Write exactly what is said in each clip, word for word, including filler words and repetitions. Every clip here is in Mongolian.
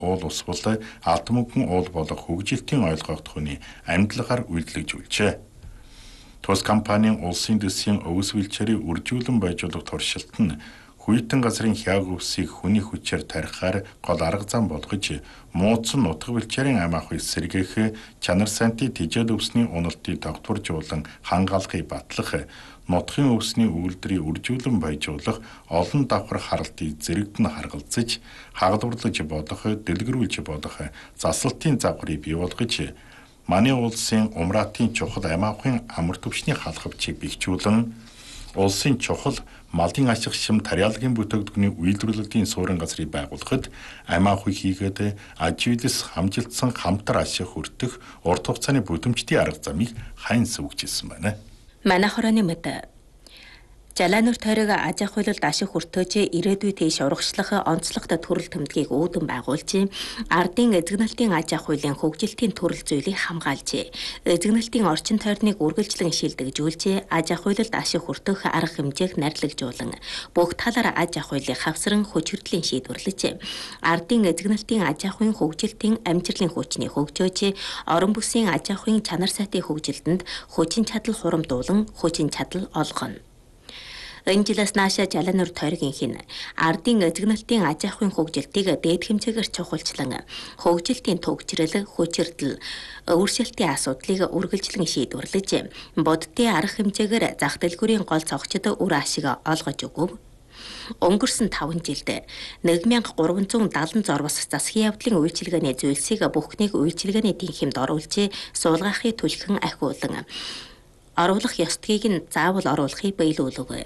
уул ус бол алт мөнгөн уул болох хөгжилтийн ойлгох хүний амьдлагаар үйлдэлжүүлжээ. Тус компанийн улсын дэсийн өвс вилчээрийг үржүүлэн байжуулах туршилт нь хүйтэн газрын хяг өвсийг хүний хүчээр тарихаар гол арга зам болгож муудсан нутаг вилчээрийн ам ахуйг сэргээх чанар сантий тижээд өвсний уналтыг тогтворжуулан хангаалахыг батлах нутгийн өвсний үйлдвэрийг үржүүлэн байжуулах олон давхар харалтыг зэрэгдэн харгалзаж хагадварлаж бодох дэлгэрүүлж бодох засалтын загварыг бий болгож манай улсын умраатын чухал ам ахуйн амар төвшний халахвчийг бэхжүүлэн улсын чухал малын ашиг шим тариалгын бүтээгдэхүүний үйлдвэрлэлийн суурин газрыг байгуулахад ам ахуй хийгээд аж үйлс хамжилтсан хамтар ашиг хүртэх урт хугацааны бүдэмжтийн арга замыг хайн сувгжсэн байна. Манай хорооны мэд Жалаанур тойрог аж ахуйлалд ашиг хүртөөж ирээдүйд тийш урагшлах онцлогтой төрөл тэмдгийг үүдэн байгуулж, ардын эзэгнэлтийн аж ахуйлын хөгжилтийн төрөл зүйлийг хамгаалж, эзэгнэлтийн орчин тойрныг үргэлжлэн шилдэгжүүлж, аж ахуйлалд ашиг хүртэх арга хэмжээг нарлагжуулан, бүх талаар аж ахуйлыг хавсран хүчирдлийн шийдвэрлэж, ардын эзэгнэлтийн аж ахуйн хөгжилтийн амжилтын хүчний хөгжөөж, орон бүсийн аж ахуйн чанар сайтын хөгжилтөнд хүчин чадал хурамдуулан, хүчин чадал олгоно. Энэ жилээс нааша Жалаанур тойргийн хин ардын эзэгнэлтийн аж ахуйн хөгжилтийг дээд хэмжээгээр чухалчлан хөгжилтийн төгжрөл, хүчирдэл, өөрчлөлтийн асуудлыг үргэлжлэн шийдвэрлэж, бодитын арга хэмжээгээр зах дэлгүүрийн гол цогцод үр ашиг олгож өгөв. Өнгөрсөн таван жилд нэг мянга гурван зуун дадлан зорвос засгийн явдлын үйлчилгээний зүйлсийг бүхнийг үйлчилгээний тэнхимд оруулж, суулгахыг түлхэн ахиулан оруулах ёстгийг нь заавал оруулахыг биелүүлв.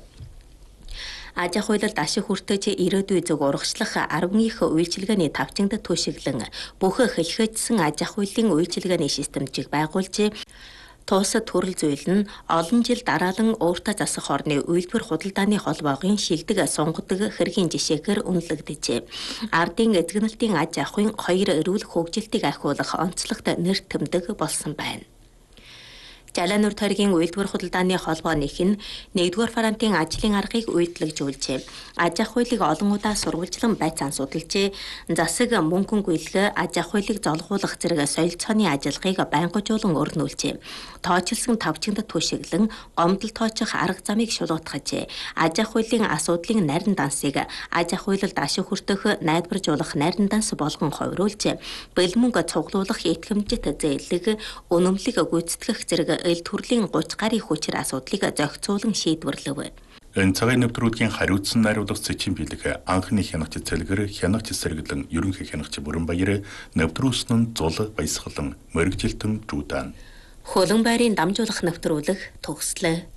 Аж ахуйлалд ашиг хүртэж ирээдүй зөв урагшлах арван их үйлчилгээний тавчингад түшиглэн бүх хэлхэжсэн аж ахуйлын үйлчилгээний системжийг байгуулж, тус төрөл зүйл нь олон жил дараалан өөртөө засах орны үйлдвэр худалдааны холбоогын шилдэг сунгадаг хэргийн жишээгээр үнэлэгдэж, ардын эзэгнэлтийн аж ахуйн хоёр эрүүл хөгжилтийг ахиулах онцлогтой нэр тэмдэг болсон байна. Жалаанур тойргийн үйлдвэр худалдааны холбооных нь нэгдүгээр фронтын ажлын аргыг үйлдэлжүүлж, аж ахуйлыг олон удаа сурвалжлан байцаан судалж, засаг мөнгөн гүйлгэ аж ахуйлыг золгуулах зэрэг солилцооны ажиллагааг байнгажуулан өрнүүлж, тооцолсон тавчингад түшиглэн гомдол тооцох арга замыг шулуутгаж, аж ахуйлын асуудлын нарийн дансыг аж ахуйлалд ашиг хүртэх найдваржуулах нарийн данс болгон ховируулж, бэлмөнгө цуглуулах итгэмжит зээлэг, үнэмлэг гүйцэтгэх зэрэг эл төрлийн гуч гарын хүчээр асуудлыг зохицуулан шийдвэрлэв. Энэ цагийн нэвтрүүлгийн хариуцсан найруулга зэчин бэлэг анхны хянагч цэлгэр хянагч сэргэлэн ерөнхий хянагч Бүрэнбаяр нэвтрүүлсэн нь зул баясгалан мөрөгжилтөн Жудан. Хөлөн байрын дамжуулах нэвтрүүлэг төгслөө.